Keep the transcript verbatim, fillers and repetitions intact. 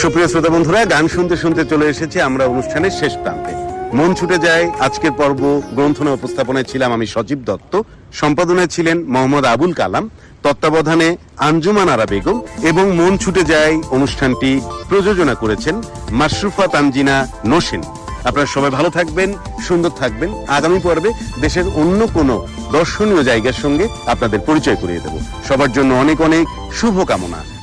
সুপ্রিয় শ্রোতা বন্ধুরা, গান শুনতে শুনতে চলে এসেছি আমরা অনুষ্ঠানের শেষ প্রান্তে। মন ছুটে যায় আজকের পর্ব গ্রন্থনা উপস্থাপনায় ছিলাম আমি সজীব দত্ত, সম্পাদনায় ছিলেন মোহাম্মদ আবুল কালাম, তত্ত্বাবধানে আঞ্জুমান আরা বেগম এবং মন ছুটে যায় অনুষ্ঠানটি প্রযোজনা করেছেন মাশরুফা তানজিনা নসীন। আপনারা সবাই ভালো থাকবেন, সুন্দর থাকবেন। আগামী পর্বে দেশের অন্য কোনো দর্শনীয় জায়গার সঙ্গে আপনাদের পরিচয় করিয়ে দেব। সবার জন্য অনেক অনেক শুভকামনা।